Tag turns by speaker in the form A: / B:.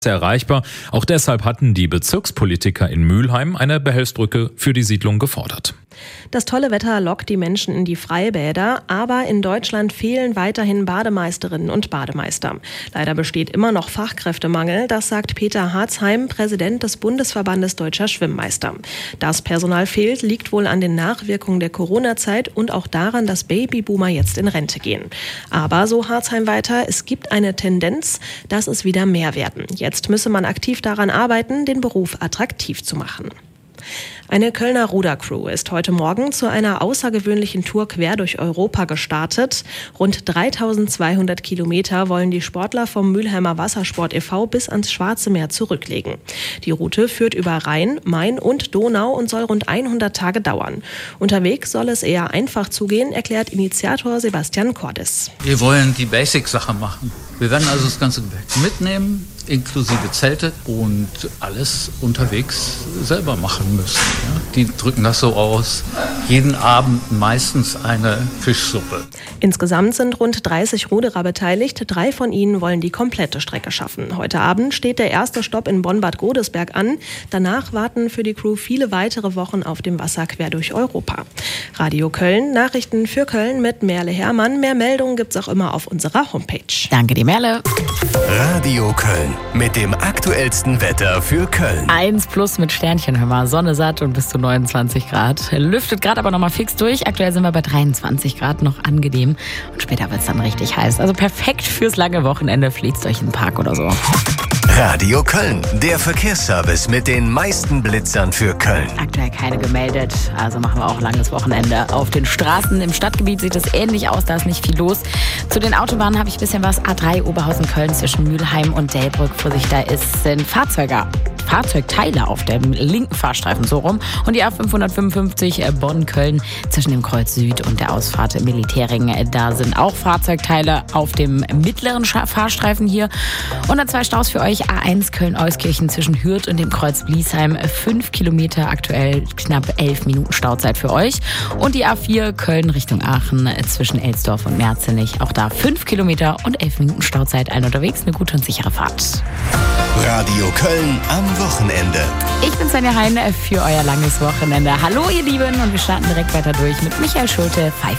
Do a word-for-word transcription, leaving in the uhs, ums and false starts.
A: erreichbar. Auch deshalb hatten die Bezirkspolitiker in Mülheim eine Behelfsbrücke für die Siedlung gefordert.
B: Das tolle Wetter lockt die Menschen in die Freibäder, aber in Deutschland fehlen weiterhin Bademeisterinnen und Bademeister. Leider besteht immer noch Fachkräftemangel, das sagt Peter Harzheim, Präsident des Bundesverbandes Deutscher Schwimmmeister. Dass Personal fehlt, liegt wohl an den Nachwirkungen der Corona-Zeit und auch daran, dass Babyboomer jetzt in Rente gehen. Aber, so Harzheim weiter, es gibt eine Tendenz, dass es wieder mehr werden. Jetzt müsse man aktiv daran arbeiten, den Beruf attraktiv zu machen. Eine Kölner Rudercrew ist heute Morgen zu einer außergewöhnlichen Tour quer durch Europa gestartet. Rund dreitausendzweihundert Kilometer wollen die Sportler vom Mülheimer Wassersport e V bis ans Schwarze Meer zurücklegen. Die Route führt über Rhein, Main und Donau und soll rund hundert Tage dauern. Unterwegs soll es eher einfach zugehen, erklärt Initiator Sebastian Cordes.
C: Wir wollen die Basic-Sache machen. Wir werden also das ganze Gepäck mitnehmen, inklusive Zelte und alles unterwegs selber machen müssen. Ja? Die drücken das so aus. Jeden Abend meistens eine Fischsuppe.
B: Insgesamt sind rund dreißig Ruderer beteiligt. Drei von ihnen wollen die komplette Strecke schaffen. Heute Abend steht der erste Stopp in Bonn-Bad Godesberg an. Danach warten für die Crew viele weitere Wochen auf dem Wasser quer durch Europa. Radio Köln, Nachrichten für Köln mit Merle Hermann. Mehr Meldungen gibt's auch immer auf unserer Homepage.
D: Danke dir, Merle.
E: Radio Köln mit dem aktuellsten Wetter für Köln.
D: eins plus mit Sternchen, hör mal, Sonne satt und bis zu neunundzwanzig Grad. Lüftet gerade aber nochmal fix durch. Aktuell sind wir bei dreiundzwanzig Grad, noch angenehm. Und später wird es dann richtig heiß. Also perfekt fürs lange Wochenende. Fliegt euch in den Park oder so.
E: Radio Köln, der Verkehrsservice mit den meisten Blitzern für Köln.
D: Aktuell keine gemeldet, also machen wir auch langes Wochenende. Auf den Straßen im Stadtgebiet sieht es ähnlich aus, da ist nicht viel los. Zu den Autobahnen habe ich ein bisschen was. A drei Oberhausen-Köln zwischen Mülheim und Delbrück. Vorsicht, da ist, sind Fahrzeuge. Fahrzeugteile auf dem linken Fahrstreifen so rum. Und die A fünfhundertfünfundfünfzig Bonn-Köln zwischen dem Kreuz Süd und der Ausfahrt im Militärring. Da sind auch Fahrzeugteile auf dem mittleren Fahrstreifen hier. Und dann zwei Staus für euch. A eins Köln-Euskirchen zwischen Hürth und dem Kreuz Bliesheim. Fünf Kilometer, aktuell knapp elf Minuten Stauzeit für euch. Und die A vier Köln Richtung Aachen zwischen Elsdorf und Merzenich. Auch da fünf Kilometer und elf Minuten Stauzeit. Allen unterwegs, eine gute und sichere Fahrt.
E: Radio Köln am Wochenende.
D: Ich bin Svenja Hein für euer langes Wochenende. Hallo ihr Lieben und wir starten direkt weiter durch mit Michael Schulte. Five